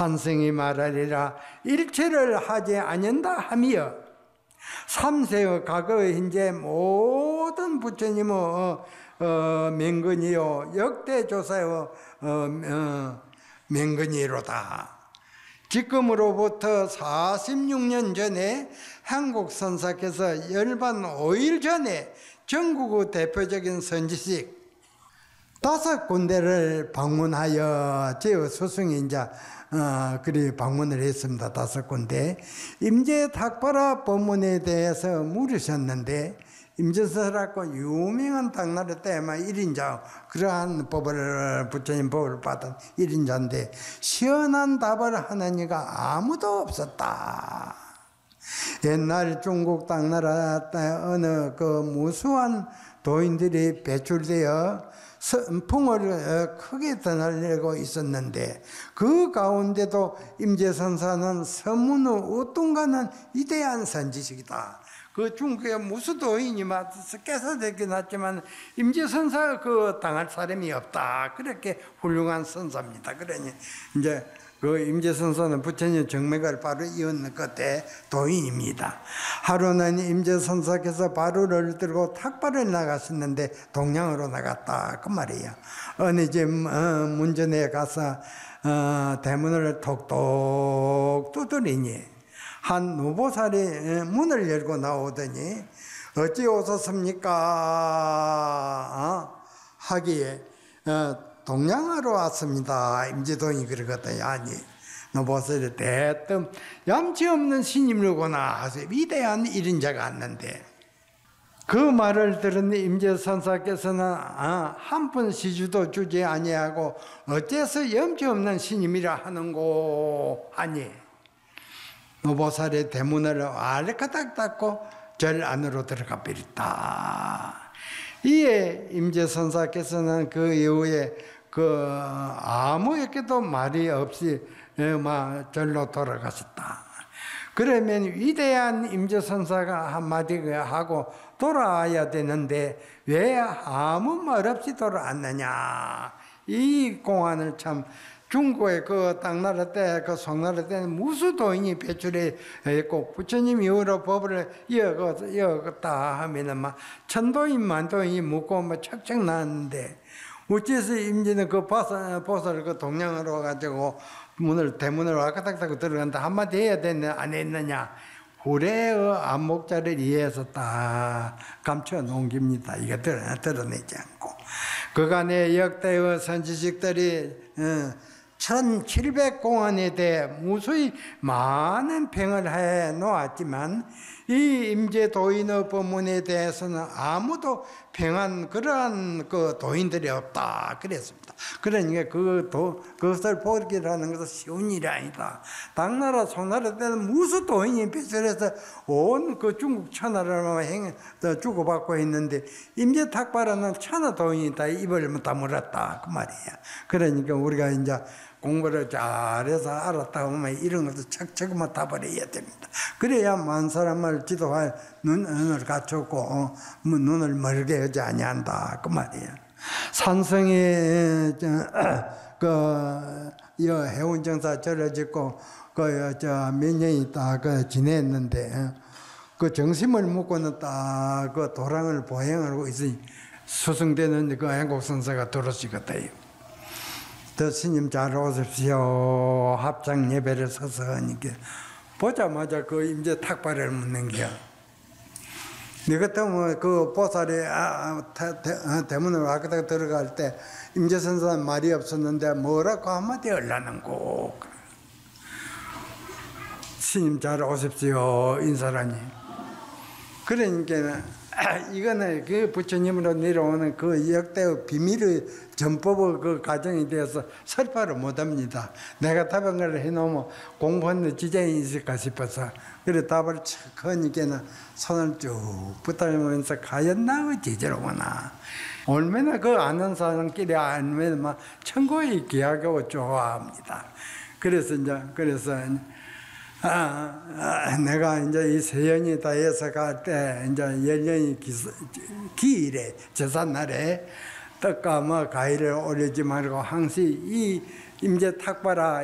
산성이 말하리라 일체를 하지 아니한다 하며 삼세의 과거의 현재 모든 부처님의 명근이요 역대 조사의 명근이로다. 지금으로부터 46년 전에 한국 선사께서 열반 5일 전에 전국의 대표적인 선지식 5군데를 방문하여 제 스승이 이제 그리 방문을 했습니다. 5군데. 임재탁발화 법문에 대해서 물으셨는데 임재서라고 유명한 당나라 때만 1인자 그러한 법을 부처님 법을 받은 1인자인데 시원한 답을 하는 이가 아무도 없었다. 옛날 중국 당나라 어느 그 무수한 도인들이 배출되어 풍을 크게 드날리고 있었는데 그 가운데도 임재선사는 서문의 우뚱가는 위대한 선지식이다. 그 중국의 무수 도인이 깨서 되긴 했지만 임재선사 그 당할 사람이 없다. 그렇게 훌륭한 선사입니다. 그러니 이제 그 임재선사는 부처님 정맥을 바로 이었는 그때 도인입니다. 하루는 임재선사께서 바루를 들고 탁발을 나갔었는데 동양으로 나갔다 그 말이에요. 어느 집 문전에 가서 대문을 톡톡 두드리니 한 노보살이 문을 열고 나오더니 어찌 오셨습니까? 하기에 동양하러 왔습니다. 임재도인이 그러거든요. 아니 노보살이 대뜸 얌치 없는 스님이로구나 하세요. 위대한 1인자가 왔는데 그 말을 들은 임재선사께서는 한 푼 시주도 주지 아니하고 어째서 염치 없는 스님이라 하는고 하니 노보살의 대문을 알까닥 닫고 절 안으로 들어가 버렸다. 이에 임재선사께서는 그 이후에 아무에게도 말이 없이 절로 돌아가셨다. 그러면 위대한 임재선사가 한마디 하고 돌아와야 되는데 왜 아무 말 없이 돌아왔느냐. 이 공안을 참 중국의 그 당나라 때, 그 송나라 때는 무수 도인이 배출해 있고, 부처님 이후로 법을 이어갔다 하면은 천도인, 만도인이 묻고 척척 나왔는데, 어째서 임진은 그 보살을 그 동양으로 와가지고 대문을 와까닥 들어간다 한마디 해야 되네, 안 했느냐. 후래의 안목자를 이해해서 딱 감춰 놓은 겁니다. 이거 드러내지 않고. 그간의 역대의 선지식들이 1700공안에 대해 무수히 많은 평을 해 놓았지만 이 임재도인의 법문에 대해서는 아무도 평한 그러한 그 도인들이 없다 그랬습니다. 그러니까 그것을 보기라는 것은 쉬운 일이 아니다. 당나라 송나라 때는 무수 도인이 배설해서 온 그 중국 천하를 주고받고 있는데 임재탁발하는 천하 도인이 다 입을 다물었다 그 말이에요. 그러니까 우리가 이제 공부를 잘해서 알았다 보면 이런 것도 척척만 답을해야 됩니다. 그래야 만 사람을 지도할 눈을 갖췄고 눈을 멀게 하지 아니한다 그 말이에요. 산성에 해운정사 절을 짓고 몇 년이 딱 지냈는데 그 정심을 묻고는 딱 그 도랑을 보행하고 있으니 수승되는 그 한국선사가 들어오시거든요. 더 스님 잘 오십시오. 합장 예배를 서서 하니까 보자마자 그 임재 탁발을 묻는 게야. 네 같으면 그 보살이 대문을 와까닥 들어갈 때 임재선사는 말이 없었는데 뭐라고 한마디 하려는고. 스님 잘 오십시오 인사라니. 그러니까 이거는 그 부처님으로 내려오는 그 역대의 비밀의 전법의 그 과정에 대해서 설파를 못합니다. 내가 답은 걸 해놓으면 공부하는 지장이 있을까 싶어서 그래 답을 척 하니까는 손을 쭉 붙들면서 과연 나의 제자로구나. 얼마나 그 아는 사람끼리 알면 막 천국에 기하고 좋아합니다. 그래서 내가 이제 이 세연이 다해서 갈 때 이제 연령이 기일에 제삿날에 떡과 과일을 올리지 말고 항시 이 임재 탁발아